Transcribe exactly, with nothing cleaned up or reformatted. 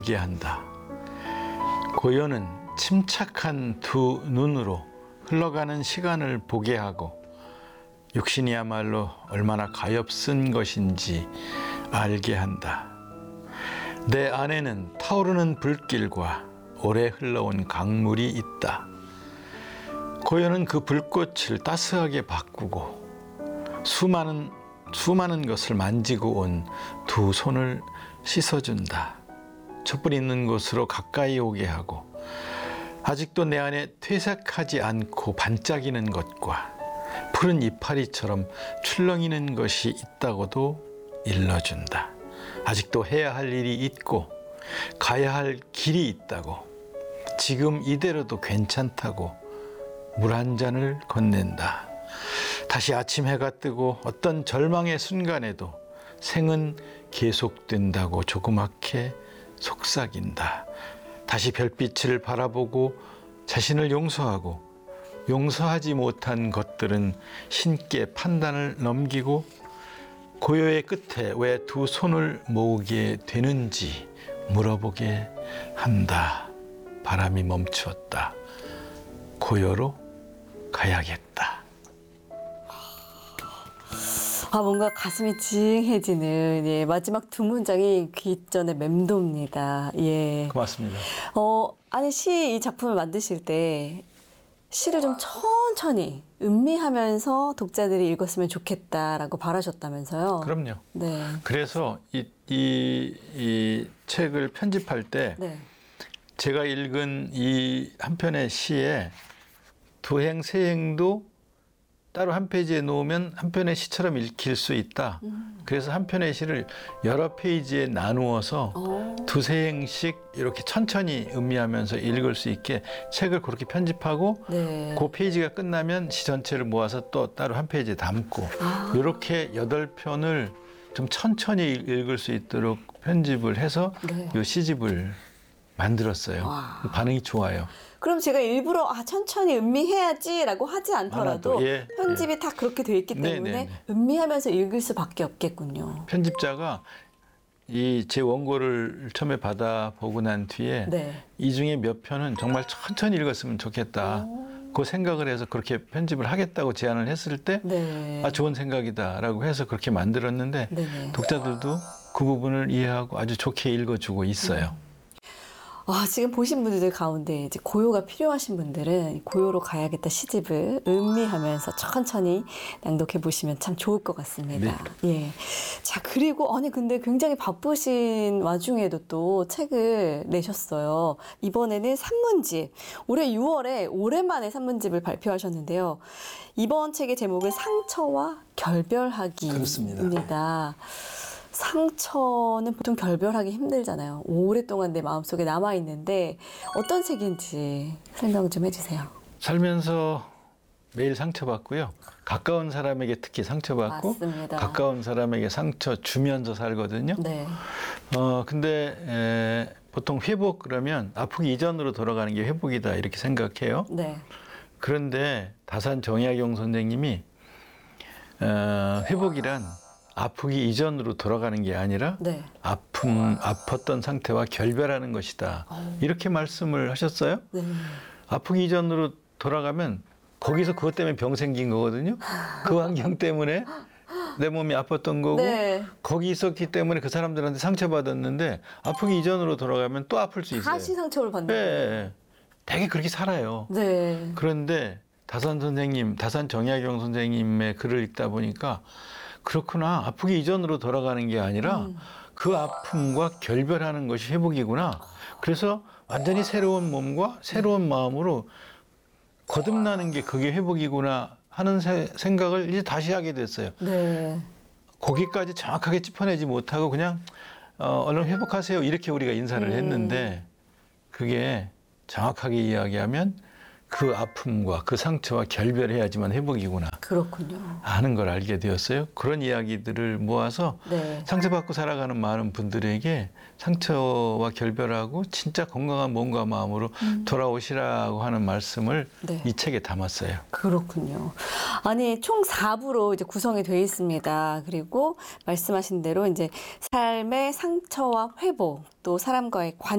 알게 한다. 고요는 침착한 두 눈으로 흘러가는 시간을 보게 하고 육신이야말로 얼마나 가엾은 것인지 알게 한다. 내 안에는 타오르는 불길과 오래 흘러온 강물이 있다. 고요는 그 불꽃을 따스하게 바꾸고 수많은 수많은 것을 만지고 온 두 손을 씻어준다. 촛불 있는 곳으로 가까이 오게 하고 아직도 내 안에 퇴색하지 않고 반짝이는 것과 푸른 이파리처럼 출렁이는 것이 있다고도 일러준다. 아직도 해야 할 일이 있고 가야 할 길이 있다고, 지금 이대로도 괜찮다고 물 한 잔을 건넨다. 다시 아침 해가 뜨고 어떤 절망의 순간에도 생은 계속된다고 조그맣게 속삭인다. 다시 별빛을 바라보고 자신을 용서하고 용서하지 못한 것들은 신께 판단을 넘기고 고요의 끝에 왜 두 손을 모으게 되는지 물어보게 한다. 바람이 멈추었다. 고요로 가야겠다. 아, 뭔가 가슴이 찡해지는, 예, 마지막 두 문장이 귓전에 맴돕니다. 예. 고맙습니다. 어, 아니, 시 이 작품을 만드실 때 시를 좀 천천히 음미하면서 독자들이 읽었으면 좋겠다라고 바라셨다면서요. 그럼요. 네. 그래서 이, 이, 이 책을 편집할 때 네. 제가 읽은 이 한 편의 시에 두 행, 세 행도 따로 한 페이지에 놓으면 한 편의 시처럼 읽힐 수 있다. 음. 그래서 한 편의 시를 여러 페이지에 나누어서 오. 두세 행씩 이렇게 천천히 음미하면서 읽을 수 있게 책을 그렇게 편집하고 네. 그 페이지가 끝나면 시 전체를 모아서 또 따로 한 페이지에 담고 아. 이렇게 여덟 편을 좀 천천히 읽을 수 있도록 편집을 해서 네. 이 시집을 만들었어요. 와. 반응이 좋아요. 그럼 제가 일부러 아, 천천히 음미해야지라고 하지 않더라도 하나도, 예, 편집이 예. 다 그렇게 되어 있기 네, 때문에 네, 네. 음미하면서 읽을 수밖에 없겠군요. 편집자가 이 제 원고를 처음에 받아보고 난 뒤에 네. 이 중에 몇 편은 정말 천천히 읽었으면 좋겠다. 그 생각을 해서 그렇게 편집을 하겠다고 제안을 했을 때 네. 아, 좋은 생각이다라고 해서 그렇게 만들었는데 네네. 독자들도 그 부분을 이해하고 아주 좋게 읽어주고 있어요. 아, 지금 보신 분들 가운데 이제 고요가 필요하신 분들은 고요로 가야겠다 시집을 음미하면서 천천히 낭독해 보시면 참 좋을 것 같습니다. 예. 자, 그리고 아니 근데 굉장히 바쁘신 와중에도 또 책을 내셨어요. 이번에는 산문집. 올해 유월에 오랜만에 산문집을 발표하셨는데요. 이번 책의 제목은 상처와 결별하기입니다. 그렇습니다. 상처는 보통 결별하기 힘들잖아요. 오랫동안 내 마음속에 남아있는데 어떤 책인지 설명 좀 해주세요. 살면서 매일 상처받고요. 가까운 사람에게 특히 상처받고 맞습니다. 가까운 사람에게 상처 주면서 살거든요. 네. 어 근데 에, 보통 회복 그러면 아프기 이전으로 돌아가는 게 회복이다 이렇게 생각해요. 네. 그런데 다산 정약용 선생님이 어, 회복이란 아프기 이전으로 돌아가는 게 아니라 네. 아픔, 아팠던 상태와 결별하는 것이다. 이렇게 말씀을 하셨어요. 네. 아프기 이전으로 돌아가면 거기서 그것 때문에 병 생긴 거거든요. 그 환경 때문에 내 몸이 아팠던 거고 네. 거기 있었기 때문에 그 사람들한테 상처받았는데 아프기 이전으로 돌아가면 또 아플 수 있어요. 다시 상처를 받는 네, 거예요. 되게 그렇게 살아요. 네. 그런데 다산 선생님, 다산 정약용 선생님의 글을 읽다 보니까 그렇구나. 아프기 이전으로 돌아가는 게 아니라 음. 그 아픔과 결별하는 것이 회복이구나. 그래서 완전히 새로운 몸과 새로운 마음으로 거듭나는 게 그게 회복이구나 하는 세, 생각을 이제 다시 하게 됐어요. 네. 거기까지 정확하게 짚어내지 못하고 그냥 어, 얼른 회복하세요. 이렇게 우리가 인사를 음. 했는데 그게 정확하게 이야기하면 그 아픔과 그 상처와 결별해야지만 회복이구나 그렇군요. 하는 걸 알게 되었어요. 그런 이야기들을 모아서 네. 상처받고 살아가는 많은 분들에게 상처와 결별하고 진짜 건강한 몸과 마음으로 음. 돌아오시라고 하는 말씀을 네. 이 책에 담았어요. 그렇군요. 아니, 총 사 부로 이제 구성이 되어 있습니다. 그리고 말씀하신 대로 이제 삶의 상처와 회복, 또 사람과의 관